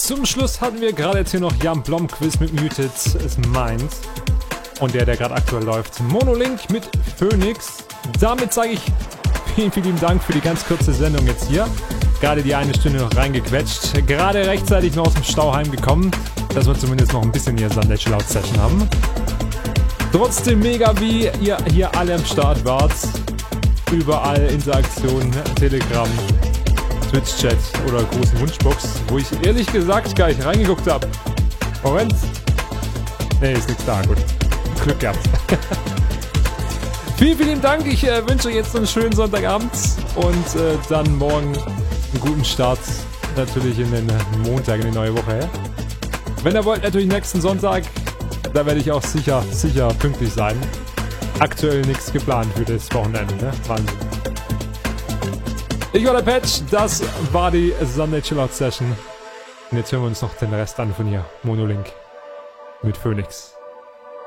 zum Schluss hatten wir gerade jetzt hier noch Jan Blomqvist mit Muted Minds. Und der gerade aktuell läuft, Monolink mit Phoenix. Damit sage ich vielen, vielen Dank für die ganz kurze Sendung jetzt hier. Gerade die eine Stunde noch reingequetscht. Gerade rechtzeitig noch aus dem Stau heimgekommen, dass wir zumindest noch ein bisschen hier Sunday Chill Out Session haben. Trotzdem mega, wie ihr hier alle am Start wart. Überall Interaktion, Telegram, Twitch-Chat oder großen Wunschbox, wo ich ehrlich gesagt gar nicht reingeguckt habe. Moment. Ne, ist nichts da, gut. Glück gehabt. Vielen, vielen Dank. Ich wünsche euch jetzt einen schönen Sonntagabend und dann morgen einen guten Start natürlich in den Montag, in die neue Woche. Wenn ihr wollt, natürlich nächsten Sonntag. Da werde ich auch sicher pünktlich sein. Aktuell nichts geplant für das Wochenende, ne? Wahnsinn. Ich war der Patch, das war die Sunday Chill Out Session. Und jetzt hören wir uns noch den Rest an von hier. Monolink mit Phoenix.